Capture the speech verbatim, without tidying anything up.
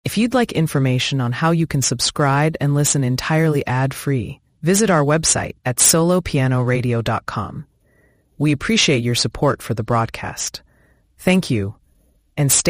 If you'd like information on how you can subscribe and listen entirely ad-free, visit our website at solo piano radio dot com. We appreciate your support for the broadcast. Thank you, and stay